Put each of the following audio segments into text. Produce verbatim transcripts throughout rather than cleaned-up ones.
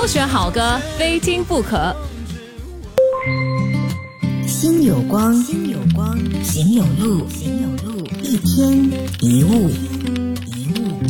选好歌，非听不可。 心有光，心有光，行有路，行有路，一天一物，一物。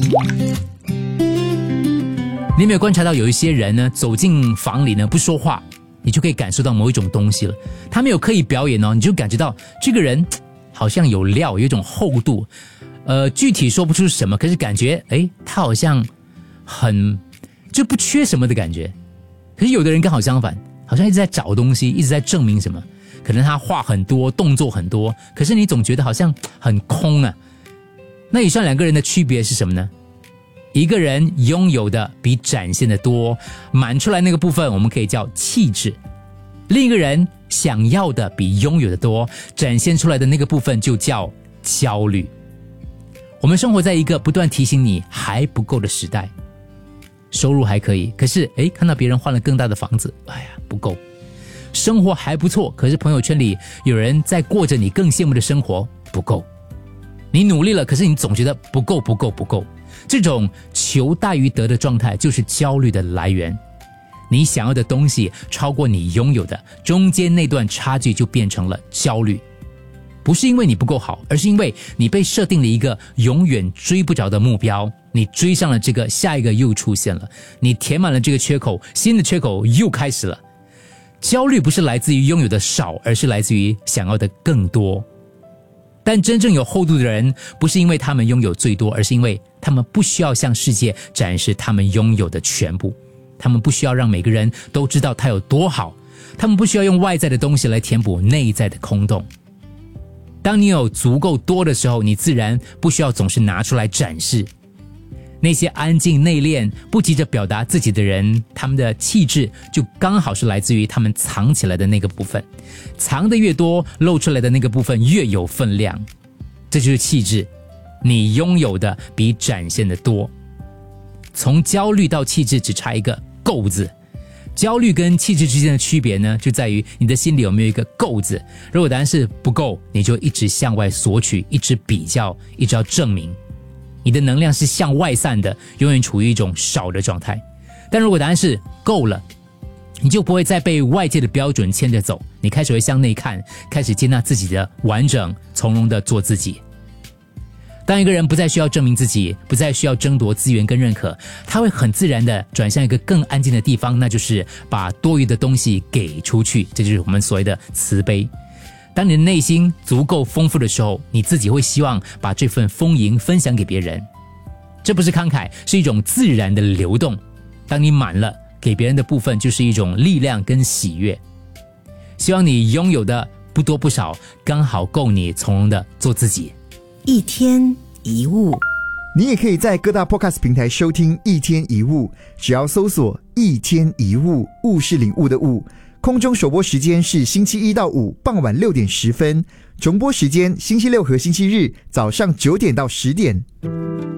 你有没有观察到有一些人呢，走进房里呢不说话，你就可以感受到某一种东西了。他没有刻意表演哦，你就感觉到这个人好像有料，有一种厚度。呃，具体说不出什么，可是感觉诶，他好像很就不缺什么的感觉。可是有的人刚好相反，好像一直在找东西，一直在证明什么。可能他话很多，动作很多，可是你总觉得好像很空啊。那以上两个人的区别是什么呢？一个人拥有的比展现的多，满出来那个部分我们可以叫气质；另一个人想要的比拥有的多，展现出来的那个部分就叫焦虑。我们生活在一个不断提醒你还不够的时代，收入还可以，可是诶，看到别人换了更大的房子，哎呀，不够。生活还不错，可是朋友圈里有人在过着你更羡慕的生活，不够。你努力了，可是你总觉得不够不够不够。这种求大于得的状态就是焦虑的来源。你想要的东西超过你拥有的，中间那段差距就变成了焦虑。不是因为你不够好，而是因为你被设定了一个永远追不着的目标，你追上了这个，下一个又出现了，你填满了这个缺口，新的缺口又开始了。焦虑不是来自于拥有的少，而是来自于想要的更多。但真正有厚度的人，不是因为他们拥有最多，而是因为他们不需要向世界展示他们拥有的全部，他们不需要让每个人都知道他有多好，他们不需要用外在的东西来填补内在的空洞。当你有足够多的时候，你自然不需要总是拿出来展示。那些安静内敛不急着表达自己的人，他们的气质就刚好是来自于他们藏起来的那个部分，藏得越多，露出来的那个部分越有分量。这就是气质，你拥有的比展现的多。从焦虑到气质只差一个够字。焦虑跟气质之间的区别呢，就在于你的心里有没有一个够字。如果答案是不够，你就一直向外索取，一直比较，一直要证明。你的能量是向外散的，永远处于一种少的状态。但如果答案是够了，你就不会再被外界的标准牵着走，你开始会向内看，开始接纳自己的完整，从容的做自己。当一个人不再需要证明自己，不再需要争夺资源跟认可，他会很自然的转向一个更安静的地方，那就是把多余的东西给出去。这就是我们所谓的慈悲。当你的内心足够丰富的时候，你自己会希望把这份丰盈分享给别人。这不是慷慨，是一种自然的流动。当你满了，给别人的部分就是一种力量跟喜悦。希望你拥有的不多不少，刚好够你从容的做自己。 一天一物， 你也可以在各大 podcast 平台收听一天一物，只要搜索一天一物，物是领悟的物。空中首播时间是星期一到五傍晚六点十分，重播时间星期六和星期日早上九点到十点。